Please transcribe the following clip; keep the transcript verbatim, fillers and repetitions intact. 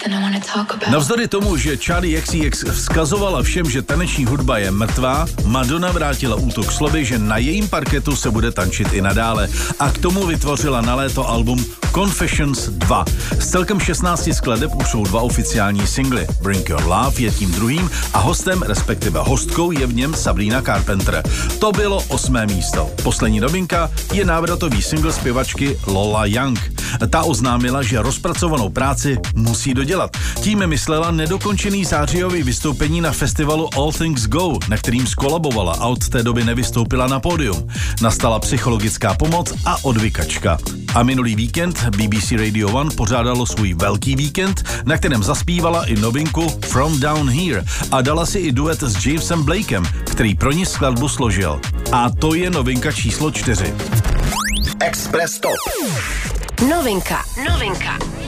Navzdory tomu, že Charli X C X vzkazovala všem, že taneční hudba je mrtvá, Madonna vrátila útok slovy, že na jejím parketu se bude tančit i nadále a k tomu vytvořila na léto album Confessions dva. Z celkem šestnácti skladeb už jsou dva oficiální singly. Bring Your Love je tím druhým a hostem, respektive hostkou je v něm Sabrina Carpenter. To bylo osmé místo. Poslední novinka je návratový single zpěvačky Lola Young. Ta oznámila, že rozpracovanou práci musí dodělat. Tím myslela nedokončený zářijový vystoupení na festivalu All Things Go, na kterým skolabovala a od té doby nevystoupila na pódium. Nastala psychologická pomoc a odvykačka. A minulý víkend B B C Radio One pořádalo svůj velký víkend, na kterém zaspívala i novinku From Down Here a dala si i duet s Jamesem Blakem, který pro ní skladbu složil. A to je novinka číslo čtyři. Express Top. Novinka, novinka.